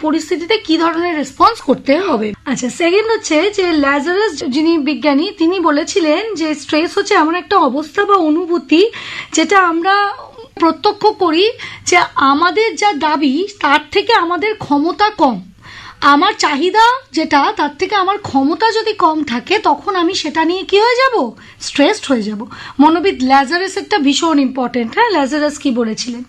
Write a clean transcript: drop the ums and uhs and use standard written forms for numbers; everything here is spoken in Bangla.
পরিস্থিতিতে কি ধরনের রেসপন্স করতে হবে। আচ্ছা, সেকেন্ড হচ্ছে যে ল্যাজারাস যিনি বিজ্ঞানী তিনি বলেছিলেন যে স্ট্রেস হচ্ছে এমন একটা অবস্থা বা অনুভূতি যেটা আমরা প্রত্যক্ষ করি যে আমাদের যা দাবি তার থেকে আমাদের ক্ষমতা কম, আমার চাহিদা যেটা তার থেকে আমার ক্ষমতা যদি কম থাকে তখন আমি সেটা নিয়ে কি হয়ে যাব, স্ট্রেসড হয়ে যাব। মনোবিদ ল্যাজারাস একটা ভীষণ ইম্পর্টেন্ট। হ্যাঁ, ল্যাজারাস কি বলেছিলেন?